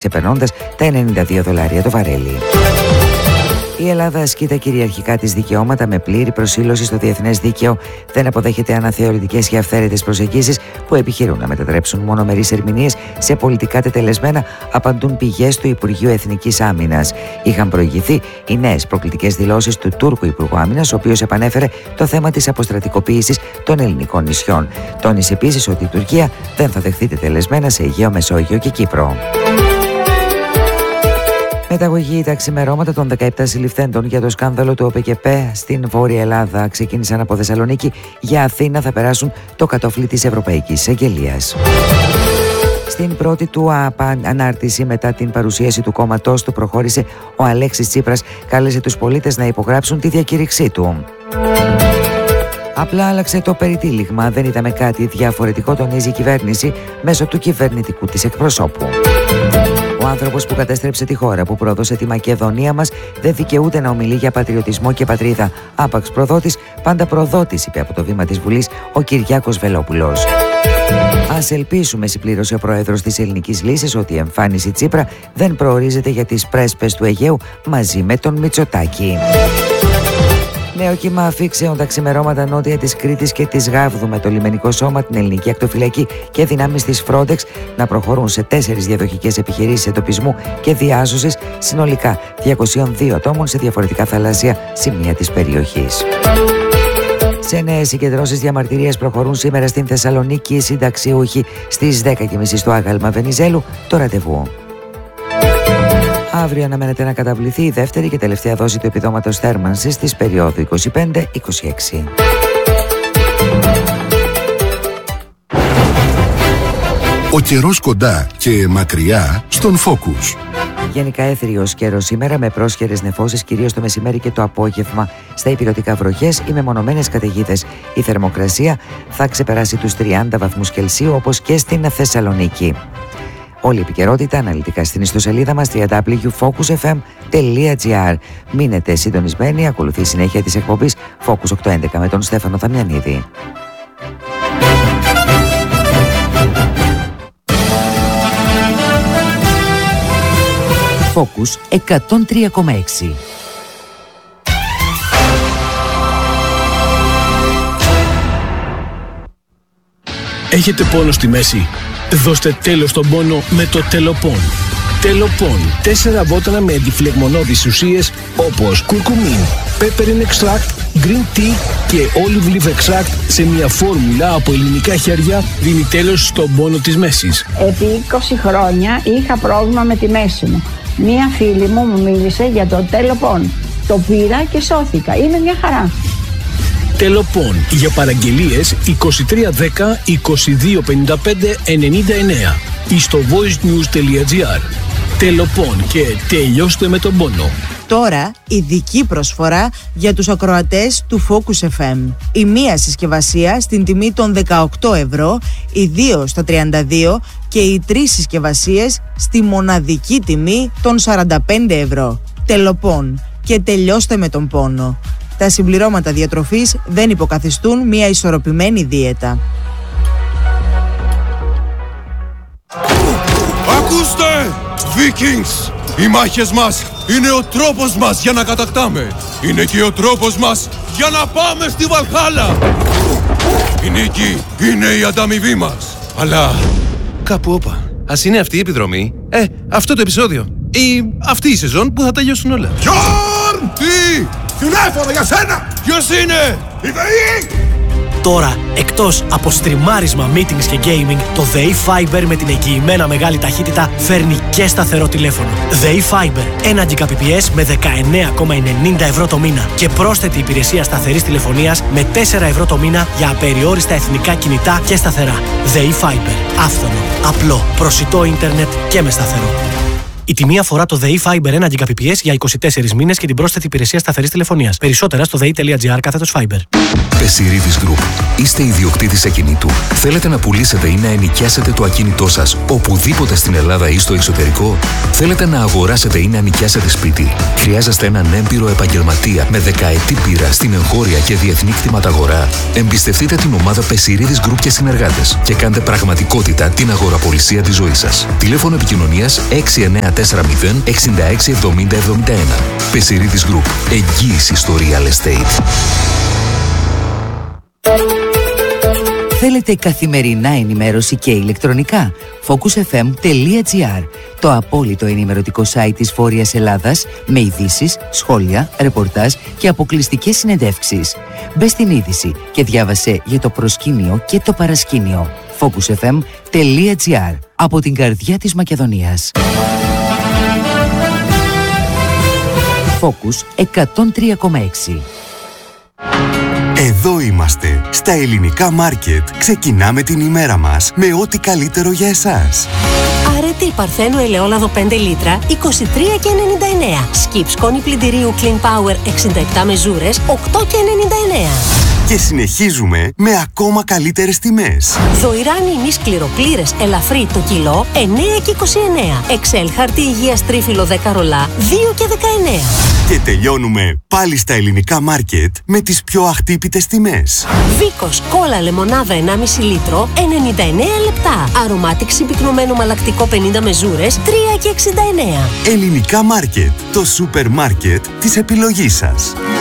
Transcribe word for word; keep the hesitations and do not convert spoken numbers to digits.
ξεπερνώντας τα ενενήντα δύο δολάρια το βαρέλι. Η Ελλάδα ασκεί τα κυριαρχικά της δικαιώματα με πλήρη προσήλωση στο διεθνές δίκαιο, δεν αποδέχεται αναθεωρητικές και αυθαίρετες προσεγγίσεις που επιχειρούν να μετατρέψουν μονομερείς ερμηνείες σε πολιτικά τετελεσμένα, απαντούν πηγές του Υπουργείου Εθνικής Άμυνας. Είχαν προηγηθεί οι νέες προκλητικές δηλώσεις του Τούρκου Υπουργού Άμυνας, ο οποίος επανέφερε το θέμα της αποστρατικοποίησης των ελληνικών νησιών. Τόνισε επίσης ότι η Τουρκία δεν θα δεχθεί τετελεσμένα σε Αιγαίο, Μεσόγειο και Κύπρο. Μεταγωγή τα ξημερώματα των δεκαεπτά συλληφθέντων για το σκάνδαλο του ΟΠΕΚΕΠΕ στην Βόρεια Ελλάδα ξεκίνησαν από Θεσσαλονίκη. Για Αθήνα θα περάσουν το κατόφλι της Ευρωπαϊκής Εισαγγελίας. Στην πρώτη του ανάρτηση μετά την παρουσίαση του κόμματός του προχώρησε ο Αλέξης Τσίπρας, κάλεσε τους πολίτες να υπογράψουν τη διακήρυξή του. Απλά άλλαξε το περιτύλιγμα, δεν είδαμε κάτι διαφορετικό, τονίζει η κυβέρνηση μέσω του κυβερνητικού της εκπροσώπου. Ο άνθρωπος που κατέστρεψε τη χώρα, που πρόδωσε τη Μακεδονία μας, δεν δικαιούται να ομιλεί για πατριωτισμό και πατρίδα. Άπαξ προδότης, πάντα προδότης, είπε από το βήμα της Βουλής ο Κυριάκος Βελόπουλος. Ας ελπίσουμε, συμπλήρωσε ο πρόεδρος της Ελληνικής Λύσης, ότι η εμφάνιση Τσίπρα δεν προορίζεται για τις πρέσπες του Αιγαίου μαζί με τον Μητσοτάκη. Νέο κύμα αφήξεων τα ξημερώματα νότια της Κρήτης και της Γάβδου, με το λιμενικό σώμα, την ελληνική ακτοφυλακή και δυνάμεις της Frontex να προχωρούν σε τέσσερις διαδοχικές επιχειρήσεις εντοπισμού και διάσωσης συνολικά διακόσια δύο ατόμων σε διαφορετικά θαλάσσια σημεία της περιοχής. Σε νέες συγκεντρώσεις διαμαρτυρίες προχωρούν σήμερα στην Θεσσαλονίκη οι συνταξιούχοι. Στις δέκα και μισή στο άγαλμα Βενιζέλου το ραντεβού. Αύριο αναμένεται να καταβληθεί η δεύτερη και τελευταία δόση του επιδόματος θέρμανσης της περίοδου είκοσι πέντε είκοσι έξι. Ο καιρός κοντά και μακριά στον Focus. Γενικά έθριος καιρός σήμερα, με πρόσχερες νεφώσεις κυρίως το μεσημέρι και το απόγευμα. Στα ηπειρωτικά βροχές ή μεμονωμένες καταιγίδες. Η θερμοκρασία θα ξεπεράσει τους τριάντα βαθμούς Κελσίου, όπως και στην Θεσσαλονίκη. Όλη η επικαιρότητα αναλυτικά στην ιστοσελίδα μας double-u double-u double-u τελεία focus f m τελεία g r. Μείνετε συντονισμένοι, ακολουθεί η συνέχεια της εκπομπής Focus οκτακόσια έντεκα με τον Στέφανο Θαμιανίδη. Focus εκατόν τρία κόμμα έξι. Έχετε πόνο στη μέση? Δώστε τέλος στον πόνο με το Τελοπών. Τελοπών. Τέσσερα βότανα με αντιφλεγμονώδεις ουσίες όπως κουρκουμίν, peppermint extract, green tea και olive leaf extract σε μια φόρμουλα από ελληνικά χέρια δίνει τέλος στον πόνο της μέσης. Επί είκοσι χρόνια είχα πρόβλημα με τη μέση μου. Μία φίλη μου μου μίλησε για το Τελοπών. Το πήρα και σώθηκα. Είναι μια χαρά. Τελοπών. Για παραγγελίες είκοσι τρία δέκα είκοσι δύο πενήντα πέντε ενενήντα εννέα ή στο voicenews τελεία gr. Τελοπών και τελειώστε με τον πόνο. Τώρα ειδική προσφορά για τους ακροατές του Focus εφ εμ. Η μία συσκευασία στην τιμή των δεκαοκτώ ευρώ, οι δύο στα τριάντα δύο και οι τρεις συσκευασίες στη μοναδική τιμή των σαράντα πέντε ευρώ. Τελοπών και τελειώστε με τον πόνο. Τα συμπληρώματα διατροφής δεν υποκαθιστούν μια ισορροπημένη δίαιτα. Ακούστε! Vikings! Οι μάχες μας είναι ο τρόπος μας για να κατακτάμε. Είναι και ο τρόπος μας για να πάμε στη Βαλχάλα. Η νίκη είναι η ανταμοιβή μας. Αλλά κάπου όπα. Ας είναι αυτή η επιδρομή. Ε, αυτό το επεισόδιο. Ή αυτή η σεζόν που θα τελειώσουν όλα. Γιον! Τι! Τηλέφωνο για σένα! Ποιος είναι? Η ΔΕΗ! Τώρα, εκτός από στριμάρισμα, meetings και gaming, το ΔΕΗ Fiber με την εγγυημένα μεγάλη ταχύτητα φέρνει και σταθερό τηλέφωνο. ΔΕΗ Fiber, ένα Gbps με δεκαεννέα κόμμα ενενήντα ευρώ το μήνα και πρόσθετη υπηρεσία σταθερής τηλεφωνίας με τέσσερα ευρώ το μήνα για απεριόριστα εθνικά κινητά και σταθερά. ΔΕΗ Fiber, άφθονο, απλό, προσιτό ίντερνετ και με σταθερό. Η τιμή αφορά το ΔΕΗ Fiber ένα Gbps για είκοσι τέσσερις μήνες και την πρόσθετη υπηρεσία σταθερής τηλεφωνίας. Περισσότερα στο δei.gr κάθετος Fiber. Πεσιρίδης Group. Είστε ιδιοκτήτης ακινήτου. Θέλετε να πουλήσετε ή να ενοικιάσετε το ακίνητό σας οπουδήποτε στην Ελλάδα ή στο εξωτερικό? Θέλετε να αγοράσετε ή να νοικιάσετε σπίτι? Χρειάζεστε έναν έμπειρο επαγγελματία με δεκαετή πείρα στην εγχώρια και διεθνή κτηματαγορά? Εμπιστευτείτε την ομάδα Πεσιρίδης Group και συνεργάτες και κάντε πραγματικότητα την αγοραπολισία της ζωής σας. Τηλέφωνο επικοινωνίας έξι εννιά τέσσερα μηδέν εξήντα έξι εβδομήντα εβδομήντα ένα. Πεσιρίδης Group. Εγγύηση στο real estate. Θέλετε καθημερινά ενημέρωση και ηλεκτρονικά? focus f m τελεία g r, το απόλυτο ενημερωτικό site της Βόρειας Ελλάδας με ειδήσεις, σχόλια, ρεπορτάζ και αποκλειστικές συνεντεύξεις. Μπες στην είδηση και διάβασε για το προσκήνιο και το παρασκήνιο. focus f m τελεία g r, από την καρδιά της Μακεδονίας. Focus εκατόν τρία κόμμα έξι. Εδώ είμαστε, στα ελληνικά μάρκετ. Ξεκινάμε την ημέρα μας με ό,τι καλύτερο για εσάς. Αρετή Παρθένου ελαιόλαδο πέντε λίτρα, είκοσι τρία και ενενήντα εννέα. Σκιπ σκόνη πλυντηρίου Clean Power εξήντα επτά μεζούρες, οκτώ και ενενήντα εννέα. Και συνεχίζουμε με ακόμα καλύτερες τιμές. Δοϊράνι ημί σκληροπλήρες ελαφρύ το κιλό, εννέα και είκοσι εννέα. Εξέλ χαρτί υγείας τρίφυλλο δέκα ρολά, δύο και δεκαεννέα. Και τελειώνουμε πάλι στα ελληνικά μάρκετ με τις πιο αχτύπητες τιμές. Βίκος κόλλα λεμονάδα ενάμιση λίτρο, ενενήντα εννέα λεπτά. Αρωμάτικ συμπυκνωμένο μαλακτικό πενήντα μεζούρες, τρία και εξήντα εννέα. Ελληνικά μάρκετ, το σούπερ μάρκετ της επιλογής σας.